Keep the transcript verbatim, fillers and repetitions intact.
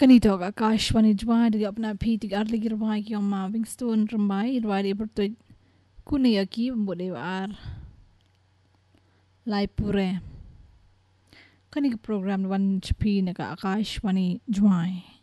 Kanito ka Akashwani jwa di apna phi ti ar lagi rwa ki amma Wingstone rambai irwari berto kuni aki mbode ar Laipure. Kani program wan chapi naga Akashwani jwa.